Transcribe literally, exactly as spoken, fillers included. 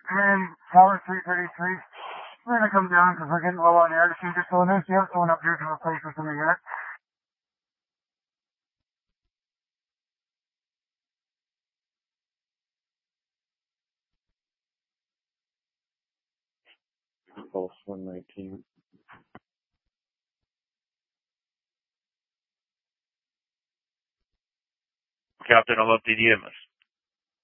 And Tower three thirty-three, we're gonna come down because we're getting low on air to change your cylinders. Do you have someone up here to replace what's in the unit? Pulse one nineteen. Captain, I'm up to the M S.